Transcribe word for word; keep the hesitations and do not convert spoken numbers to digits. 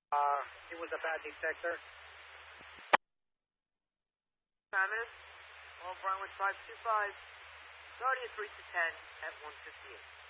Uh, it was a bad detector. Terminus, all Brunwich five two five, Guardian three to ten at one fifty-eight.